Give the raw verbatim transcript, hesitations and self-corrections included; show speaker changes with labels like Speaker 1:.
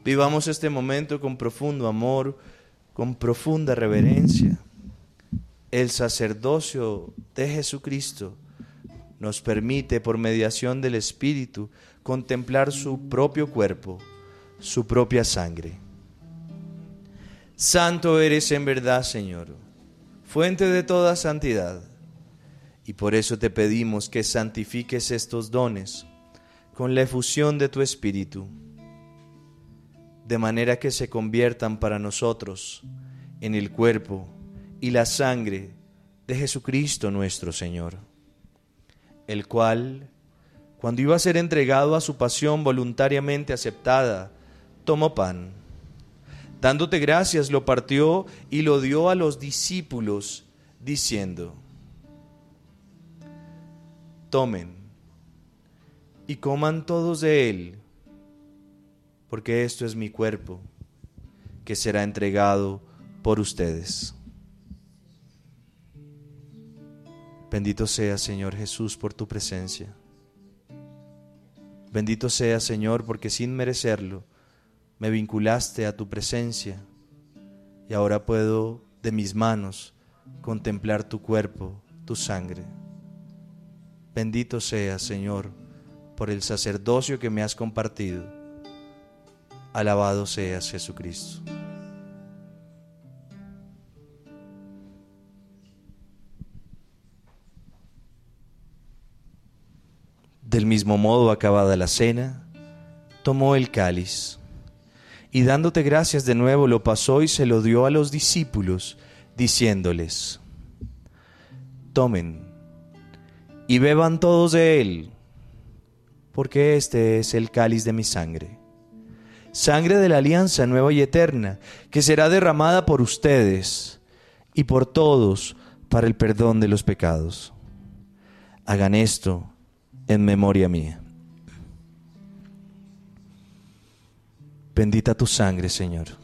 Speaker 1: Vivamos este momento con profundo amor, con profunda reverencia. El sacerdocio de Jesucristo nos permite, por mediación del Espíritu, contemplar su propio cuerpo, su propia sangre. Santo eres en verdad, Señor, fuente de toda santidad, y por eso te pedimos que santifiques estos dones con la efusión de tu Espíritu, de manera que se conviertan para nosotros en el cuerpo y la sangre de Jesucristo nuestro Señor, el cual, cuando iba a ser entregado a su pasión voluntariamente aceptada, tomó pan. Dándote gracias, lo partió y lo dio a los discípulos, diciendo: tomen y coman todos de él, porque esto es mi cuerpo, que será entregado por ustedes. Bendito sea, Señor Jesús, por tu presencia. Bendito sea, Señor, porque sin merecerlo me vinculaste a tu presencia y ahora puedo de mis manos contemplar tu cuerpo, tu sangre. Bendito sea, Señor, por el sacerdocio que me has compartido. Alabado seas, Jesucristo. Del mismo modo, acabada la cena, tomó el cáliz y dándote gracias de nuevo lo pasó y se lo dio a los discípulos, diciéndoles: tomen y beban todos de él, porque este es el cáliz de mi sangre, sangre de la alianza nueva y eterna, que será derramada por ustedes y por todos para el perdón de los pecados. Hagan esto en memoria mía. Bendita tu sangre, Señor.